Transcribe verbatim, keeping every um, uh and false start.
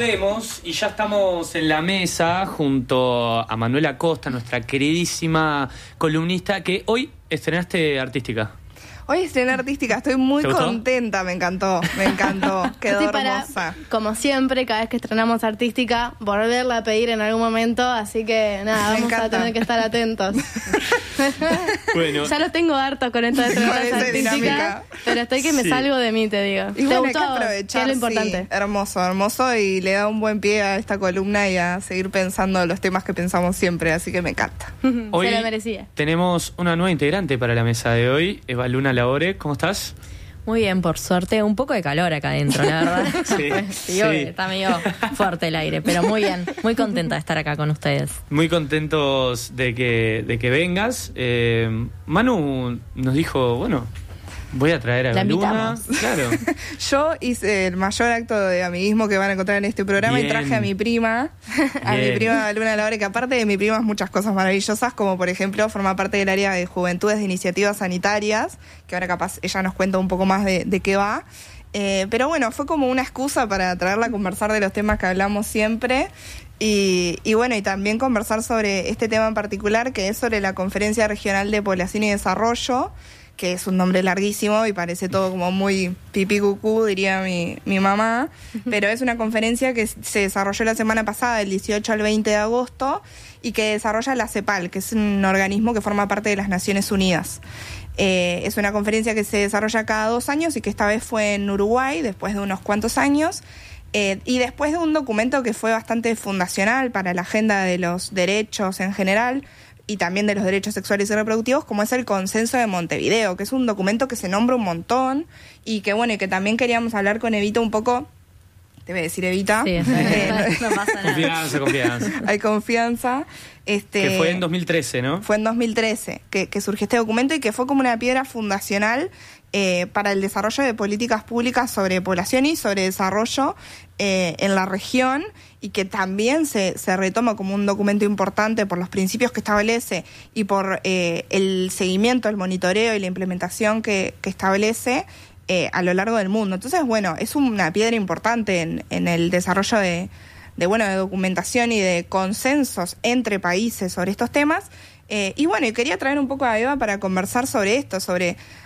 volvemos y ya estamos en la mesa junto a Manuela Costa, nuestra queridísima columnista, que hoy estrenaste Artística. Hoy estrené Artística, estoy muy contenta, me encantó, me encantó, quedó Estoy hermosa. Para, como siempre, cada vez que estrenamos Artística, volverla a pedir en algún momento, así que nada, Me vamos encanta. a tener que estar atentos. Bueno, ya los tengo hartos con esto de estrenar Con esa Artística, dinámica. pero estoy que me Sí. salgo de mí, te digo. Y ¿Te bueno, hay gustó? que ¿Qué aprovechar, es lo importante? sí, hermoso, hermoso, y le da un buen pie a esta columna y a seguir pensando los temas que pensamos siempre, así que me encanta. hoy Se lo merecía. tenemos una nueva integrante para la mesa de hoy, Eva Luna Labore. ¿Cómo estás? Muy bien, por suerte. Un poco de calor acá adentro, la verdad. Sí, Sí, obvio, sí. está medio fuerte el aire, pero muy bien. Muy contenta de estar acá con ustedes. Muy contentos de que, de que vengas. Eh, Manu nos dijo, bueno, voy a traer a La Eva Luna. invitamos. Claro. Yo hice el mayor acto de amiguismo que van a encontrar en este programa Bien. y traje a mi prima, a Bien. mi prima Luna Labore, que aparte de mi prima muchas cosas maravillosas, como por ejemplo forma parte del área de Juventudes de Iniciativas Sanitarias, que ahora capaz ella nos cuenta un poco más de, de qué va. Eh, pero bueno, fue como una excusa para traerla a conversar de los temas que hablamos siempre. Y, y bueno, y también conversar sobre este tema en particular, que es sobre la Conferencia Regional de Población y Desarrollo, que es un nombre larguísimo y parece todo como muy pipí cucú, diría mi, mi mamá, pero es una conferencia que se desarrolló la semana pasada, del dieciocho al veinte de agosto, y que desarrolla la CEPAL, que es un organismo que forma parte de las Naciones Unidas. Eh, es una conferencia que se desarrolla cada dos años y que esta vez fue en Uruguay, después de unos cuantos años, eh, y después de un documento que fue bastante fundacional para la agenda de los derechos en general, y también de los derechos sexuales y reproductivos, como es el Consenso de Montevideo, que es un documento que se nombra un montón y que bueno, y que también queríamos hablar con Evita un poco. Te voy a decir Evita. Sí, está bien. No pasa nada. Confianza, confianza. Hay confianza. Este, Que fue en dos mil trece, ¿no? Fue en dos mil trece que, que surgió este documento y que fue como una piedra fundacional eh, para el desarrollo de políticas públicas sobre población y sobre desarrollo eh, en la región, y que también se, se retoma como un documento importante por los principios que establece y por eh, el seguimiento, el monitoreo y la implementación que, que establece eh, a lo largo del mundo. Entonces, bueno, es una piedra importante en, en el desarrollo de, de, bueno, de documentación y de consensos entre países sobre estos temas. Eh, y bueno, y quería traer un poco a Eva para conversar sobre esto, sobre